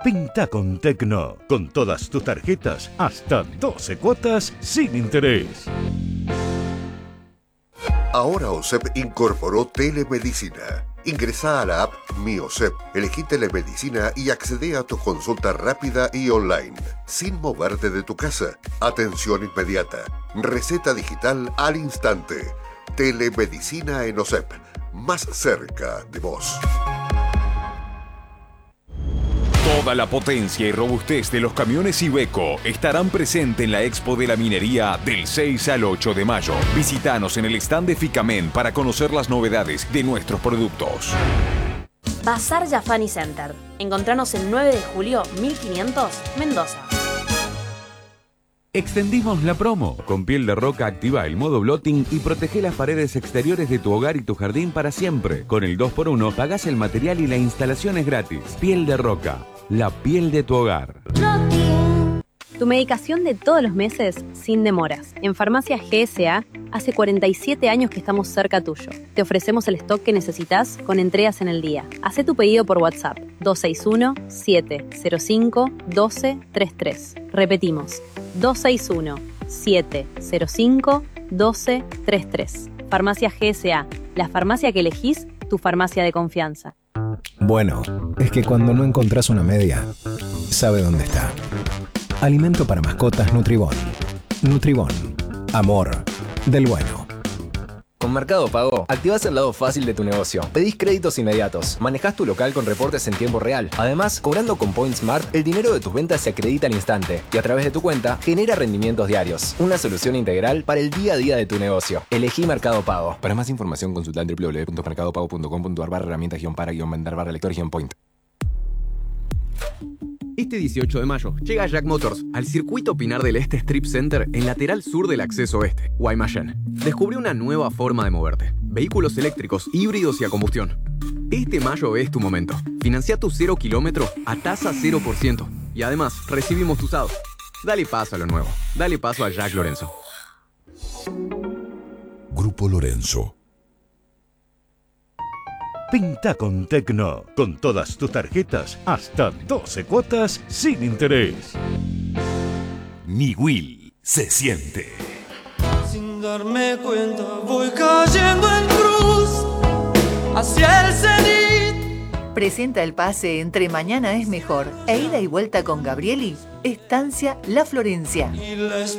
Pinta con Tecno, con todas tus tarjetas, hasta 12 cuotas sin interés. Ahora OSEP incorporó telemedicina. Ingresá a la app Mi OSEP, elegí telemedicina y accede a tu consulta rápida y online, sin moverte de tu casa. Atención inmediata, receta digital al instante. Telemedicina en OSEP, más cerca de vos. Toda la potencia y robustez de los camiones Iveco estarán presentes en la Expo de la Minería del 6 al 8 de mayo. Visítanos en el stand de Ficamen para conocer las novedades de nuestros productos. Bazar Yafani Center. Encontranos el 9 de julio 1500, Mendoza. Extendimos la promo. Con Piel de Roca activa el modo blotting y protege las paredes exteriores de tu hogar y tu jardín para siempre. Con el 2x1 pagás el material y la instalación es gratis. Piel de Roca, la piel de tu hogar. Tu medicación de todos los meses sin demoras. En Farmacia GSA hace 47 años que estamos cerca tuyo. Te ofrecemos el stock que necesitas con entregas en el día. Hacé tu pedido por WhatsApp 261-705-1233. Repetimos, 261-705-1233. Farmacia GSA, la farmacia que elegís, tu farmacia de confianza. Bueno, es que cuando no encontrás una media, sabe dónde está. Alimento para mascotas Nutribón. Nutribón. Amor del bueno. Con Mercado Pago, activás el lado fácil de tu negocio. Pedís créditos inmediatos, manejás tu local con reportes en tiempo real. Además, cobrando con Point Smart, el dinero de tus ventas se acredita al instante y a través de tu cuenta genera rendimientos diarios. Una solución integral para el día a día de tu negocio. Elegí Mercado Pago. Para más información consulta en www.mercadopago.com.ar/herramientas-para-vender-lector-point. Este 18 de mayo llega Jack Motors al circuito Pinar del Este Strip Center en lateral sur del acceso oeste, Guaymallén. Descubre una nueva forma de moverte. Vehículos eléctricos, híbridos y a combustión. Este mayo es tu momento. Financia tu 0 kilómetro a tasa 0%. Y además, recibimos tu usado. Dale paso a lo nuevo. Dale paso a Jack Lorenzo. Grupo Lorenzo. Pinta con Tecno, con todas tus tarjetas, hasta 12 cuotas sin interés. Mi Will se siente. Sin darme cuenta voy cayendo en cruz hacia el cenit. Presenta el pase entre Mañana es Mejor e Ida y Vuelta con Gabrieli, Estancia La Florencia.